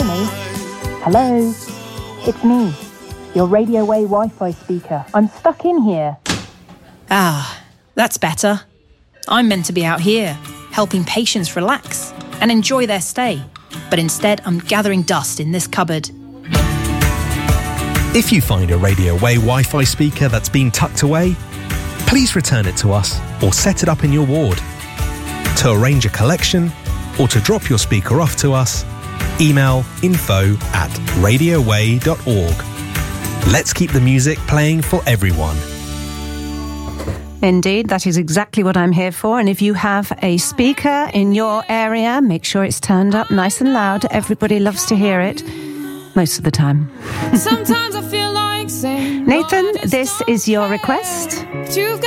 hear me? Hello? It's me, your Radio Way Wi-Fi speaker. I'm stuck in here. Ah, that's better. I'm meant to be out here, helping patients relax and enjoy their stay. But instead, I'm gathering dust in this cupboard. If you find a Radio Way Wi-Fi speaker that's been tucked away, please return it to us or set it up in your ward. To arrange a collection or to drop your speaker off to us, email info@radioway.org. Let's keep the music playing for everyone. Indeed, that is exactly what I'm here for. And if you have a speaker in your area, make sure it's turned up nice and loud. Everybody loves to hear it, most of the time. Sometimes I feel like saying, Nathan, this is your request.